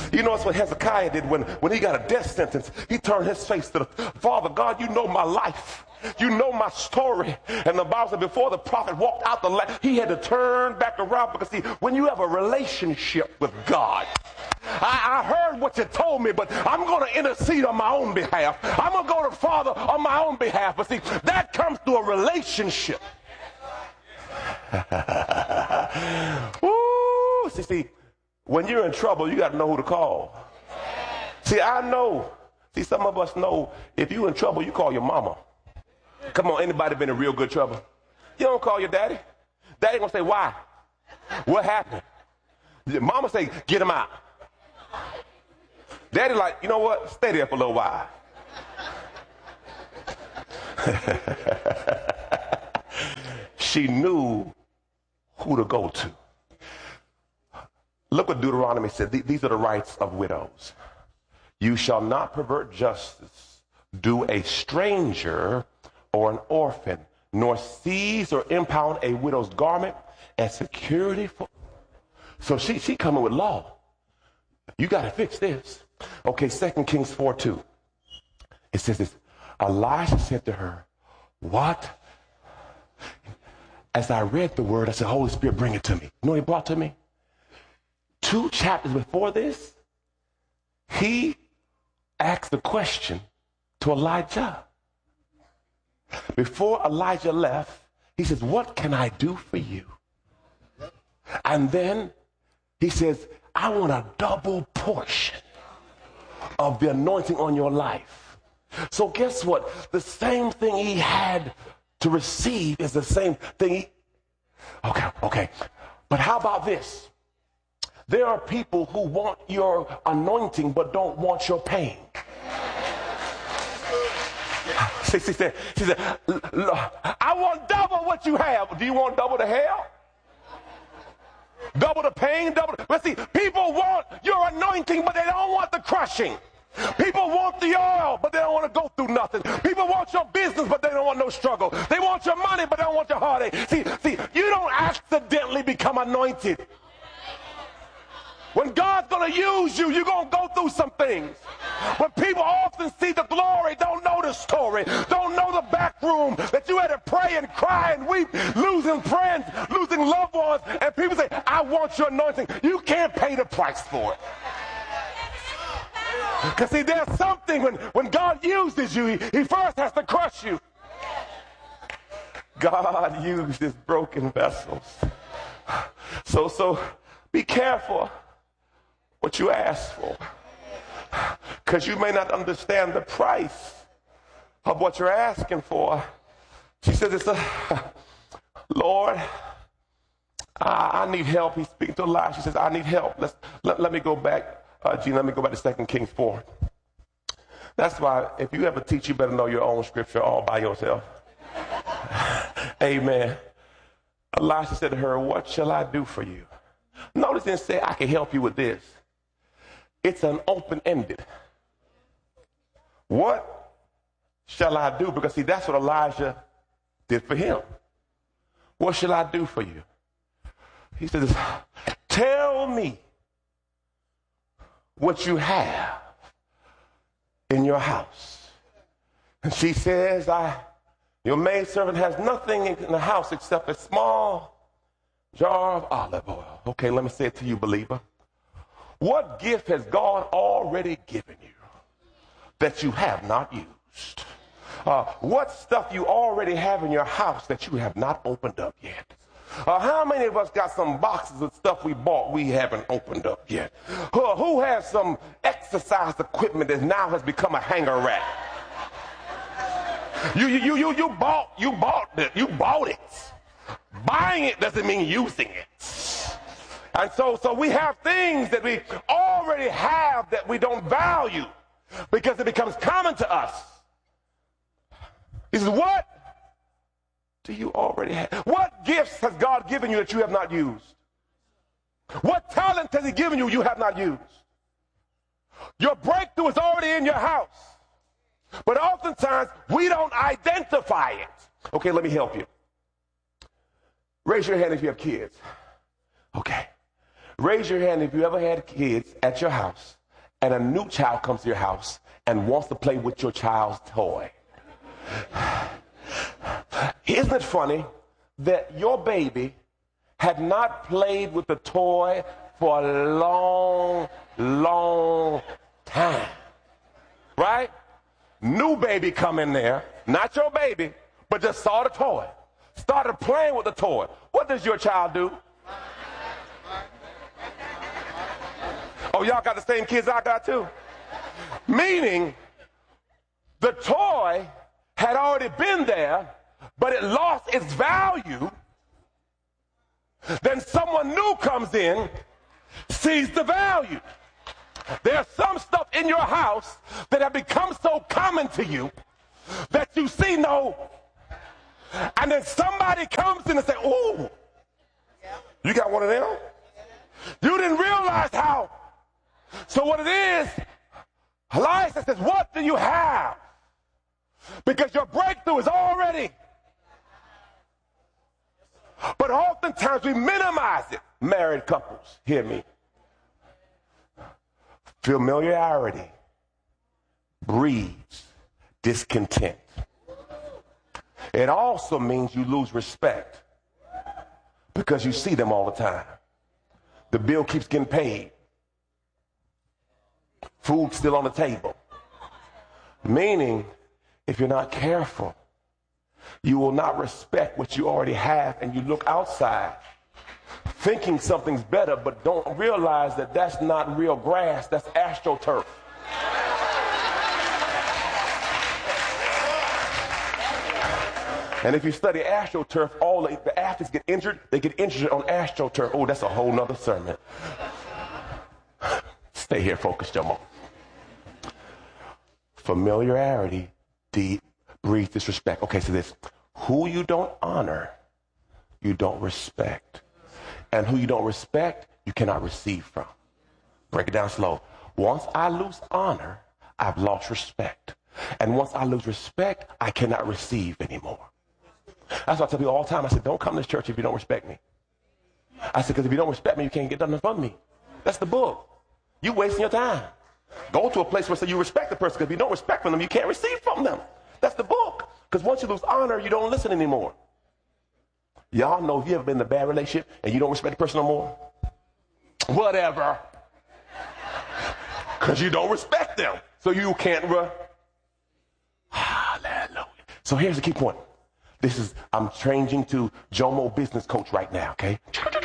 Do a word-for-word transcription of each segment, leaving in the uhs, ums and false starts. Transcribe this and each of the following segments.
You know, that's what Hezekiah did when, when he got a death sentence. He turned his face to the Father. God, you know my life. You know my story. And the Bible said before the prophet walked out the land, he had to turn back around, because see, when you have a relationship with God, I, I heard what you told me, but I'm going to intercede on my own behalf. I'm going to go to Father on my own behalf. But see, that comes through a relationship. Ooh, see, see, when you're in trouble, you got to know who to call. See, I know. See, some of us know if you're in trouble, you call your mama. Come on, anybody been in real good trouble? You don't call your daddy. Daddy gonna say, why? What happened? Mama say, get him out. Daddy like, you know what? Stay there for a little while. She knew who to go to. Look what Deuteronomy said. These are the rights of widows. You shall not pervert justice, do a stranger or an orphan, nor seize or impound a widow's garment as security for. So she she coming with law. You got to fix this. Okay, Second Kings four two. It says this. Elijah said to her, what? As I read the word, I said, Holy Spirit, bring it to me. You know what he brought to me? Two chapters before this, he asked the question to Elijah. Before Elijah left, he says, what can I do for you? And then he says, I want a double portion of the anointing on your life. So guess what? The same thing he had to receive is the same thing he... Okay, okay. But how about this? There are people who want your anointing but don't want your pain. She, she said, she said, I want double what you have. Do you want double the hell? Double the pain, double the... Let's see, people want your anointing, but they don't want the crushing. People want the oil, but they don't want to go through nothing. People want your business, but they don't want no struggle. They want your money, but they don't want your heartache. See, see, you don't accidentally become anointed. When God's going to use you, you're going to go through some things. When people often see the glory, don't know the story, don't know the back room, that you had to pray and cry and weep, losing friends, losing loved ones, and people say, I want your anointing. You can't pay the price for it. Because see, there's something when, when God uses you, he, he first has to crush you. God used his broken vessels. So, so be careful what you ask for, because you may not understand the price of what you're asking for. She says, it's a, Lord, I, I need help. He's speaking to Elijah. She says, I need help. Let's, let, let me go back, uh, Gene, let me go back to Second Kings four. That's why if you ever teach, you better know your own scripture all by yourself. Amen. Elijah said to her, what shall I do for you? Notice it didn't say, I can help you with this. It's an open-ended. What shall I do? Because see, that's what Elijah did for him. What shall I do for you? He says, tell me what you have in your house. And she says, I, your maidservant has nothing in the house except a small jar of olive oil. Okay, let me say it to you, believer. What gift has God already given you that you have not used? Uh, what stuff you already have in your house that you have not opened up yet? Uh, how many of us got some boxes of stuff we bought we haven't opened up yet? Uh, who has some exercise equipment that now has become a hanger rack? You, you, you, you, you bought, you bought it, you bought it. Buying it doesn't mean using it. And so, so we have things that we already have that we don't value because it becomes common to us. He says, what do you already have? What gifts has God given you that you have not used? What talent has he given you you have not used? Your breakthrough is already in your house. But oftentimes, we don't identify it. Okay, let me help you. Raise your hand if you have kids. Okay. Raise your hand if you ever had kids at your house and a new child comes to your house and wants to play with your child's toy. Isn't it funny that your baby had not played with the toy for a long, long time, right? New baby come in there, not your baby, but just saw the toy, started playing with the toy. What does your child do? Oh, y'all got the same kids I got too? Meaning, the toy had already been there, but it lost its value. Then someone new comes in, sees the value. There's some stuff in your house that have become so common to you that you see no, and then somebody comes in and say, ooh, you got one of them? You didn't realize how. So what it is, Elias says, what do you have? Because your breakthrough is already. But oftentimes we minimize it. Married couples, hear me. Familiarity breeds discontent. It also means you lose respect because you see them all the time. The bill keeps getting paid. Food still on the table. Meaning, if you're not careful, you will not respect what you already have, and you look outside thinking something's better, but don't realize that that's not real grass, that's astroturf. And if you study astroturf, all the, the athletes get injured, they get injured on astroturf. Oh, that's a whole nother sermon. Stay here, focus, Jomo. Familiarity deep breeds disrespect. Okay, so this, who you don't honor, you don't respect. And who you don't respect, you cannot receive from. Break it down slow. Once I lose honor, I've lost respect. And once I lose respect, I cannot receive anymore. That's why I tell people all the time, I said, don't come to this church if you don't respect me. I said, because if you don't respect me, you can't get nothing from me. That's the book. You wasting your time. Go to a place where so you respect the person, because if you don't respect from them, you can't receive from them. That's the book. Because once you lose honor, you don't listen anymore. Y'all know if you ever been in a bad relationship and you don't respect the person no more? Whatever. Because you don't respect them. So you can't re- Hallelujah. So here's the key point. This is, I'm changing to Jomo business coach right now, okay?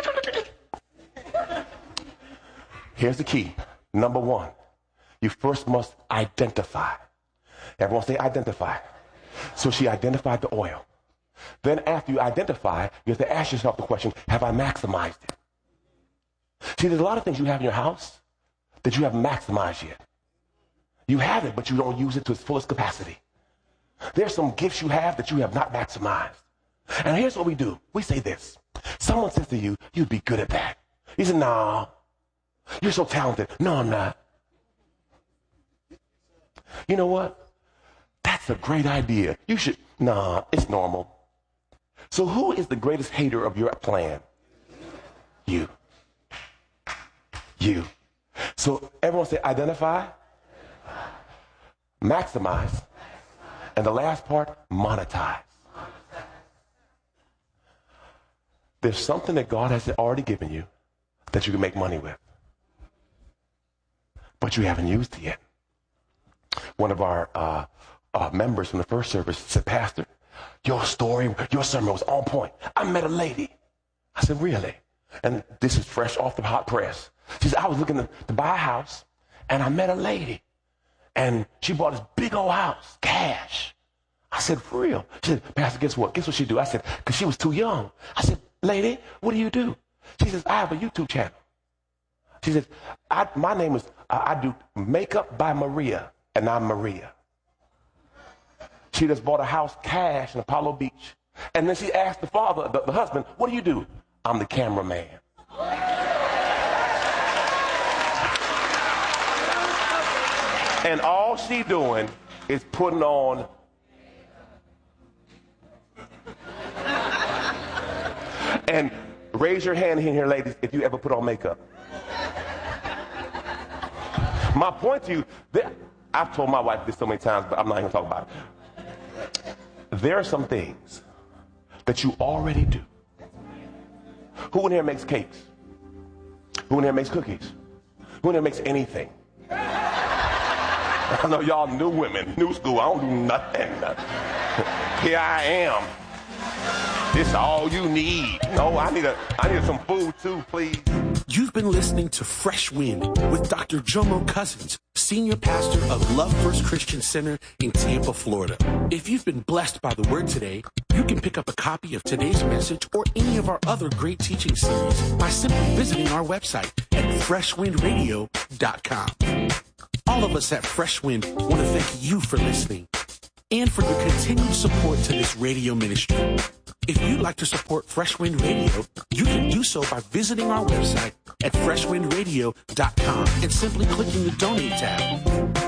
Here's the key. Number one, you first must identify. Everyone say identify. So she identified the oil. Then after you identify, you have to ask yourself the question, have I maximized it? See, there's a lot of things you have in your house that you haven't maximized yet. You have it, but you don't use it to its fullest capacity. There's some gifts you have that you have not maximized. And here's what we do. We say this. Someone says to you, you'd be good at that. You say, no, you're so talented. No, I'm not. You know what? That's a great idea. You should, nah, it's normal. So who is the greatest hater of your plan? You. You. So everyone say identify, maximize, and the last part, monetize. There's something that God has already given you that you can make money with, but you haven't used it yet. One of our uh, uh, members from the first service said, Pastor, your story, your sermon was on point. I met a lady. I said, really? And this is fresh off the hot press. She said, I was looking to, to buy a house, and I met a lady. And she bought this big old house, cash. I said, for real? She said, Pastor, guess what? Guess what she do? I said, because she was too young. I said, lady, what do you do? She says, I have a YouTube channel. She says, I, my name is, I, I do Makeup by Maria, and I'm Maria. She just bought a house cash in Apollo Beach. And then she asked the father, the, the husband, what do you do? I'm the cameraman. And all she doing is putting on and Raise your hand in here, ladies, if you ever put on makeup. My point to you, that, I've told my wife this so many times, but I'm not even going to talk about it. There are some things that you already do. Who in here makes cakes? Who in here makes cookies? Who in here makes anything? I know y'all new women, new school, I don't do nothing. Here I am. This is all you need. No, I need a, I need some food too, please. You've been listening to Fresh Wind with Doctor Jomo Cousins, Senior Pastor of Love First Christian Center in Tampa, Florida. If you've been blessed by the word today, you can pick up a copy of today's message or any of our other great teaching series by simply visiting our website at fresh wind radio dot com. All of us at Fresh Wind want to thank you for listening and for your continued support to this radio ministry. If you'd like to support Fresh Wind Radio, you can do so by visiting our website at fresh wind radio dot com and simply clicking the Donate tab.